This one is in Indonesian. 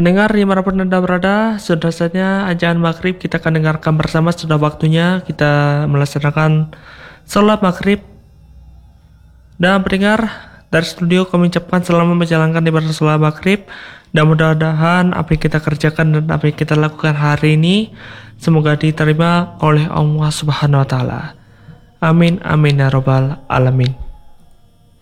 Pendengar dimanapun Anda berada, sudah saatnya ajaan maghrib kita akan dengarkan bersama. Sudah waktunya kita melaksanakan sholat maghrib. Dan pendengar, dari studio kami ucapkan selamat menjalankan ibadah sholat maghrib. Dan mudah-mudahan apa yang kita kerjakan dan apa yang kita lakukan hari ini semoga diterima oleh Allah Subhanahu wa Ta'ala. Amin, amin ya robbal alamin.